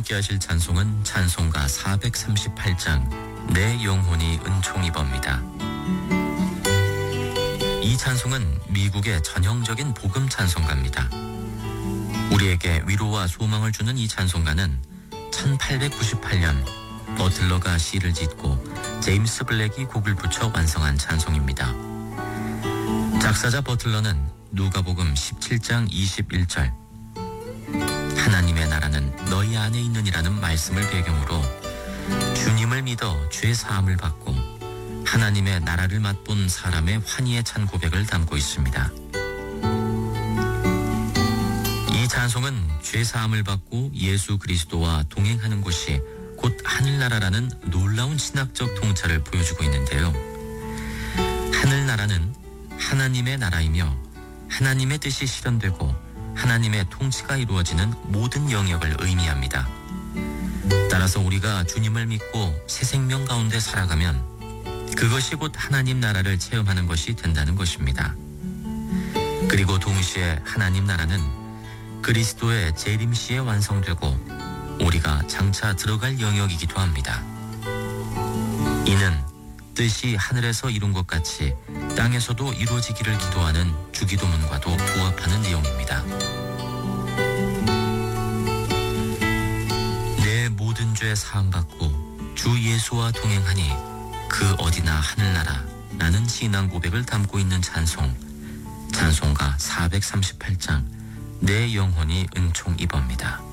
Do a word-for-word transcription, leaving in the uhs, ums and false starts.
함께 하실 찬송은 찬송가 사백삼십팔 장 내 영혼이 은총입어입니다. 이 찬송은 미국의 전형적인 복음 찬송가입니다. 우리에게 위로와 소망을 주는 이 찬송가는 천팔백구십팔 년 버틀러가 시를 짓고 제임스 블랙이 곡을 붙여 완성한 찬송입니다. 작사자 버틀러는 누가복음 십칠 장 이십일 절 하나님의 나라는 너희 안에 있느니라는 말씀을 배경으로 주님을 믿어 죄 사함을 받고 하나님의 나라를 맛본 사람의 환희에 찬 고백을 담고 있습니다. 이 찬송은 죄 사함을 받고 예수 그리스도와 동행하는 곳이 곧 하늘나라라는 놀라운 신학적 통찰을 보여주고 있는데요. 하늘나라는 하나님의 나라이며 하나님의 뜻이 실현되고 하나님의 통치가 이루어지는 모든 영역을 의미합니다. 따라서 우리가 주님을 믿고 새 생명 가운데 살아가면 그것이 곧 하나님 나라를 체험하는 것이 된다는 것입니다. 그리고 동시에 하나님 나라는 그리스도의 재림시에 완성되고 우리가 장차 들어갈 영역이기도 합니다. 이는 뜻이 하늘에서 이룬 것 같이 땅에서도 이루어지기를 기도하는 주기도문과도 부합하는 내용입니다. 내 모든 죄 사함받고 주 예수와 동행하니 그 어디나 하늘나라 라는 신앙 고백을 담고 있는 찬송, 찬송가 사백삼십팔 장 내 영혼이 은총 입어입니다.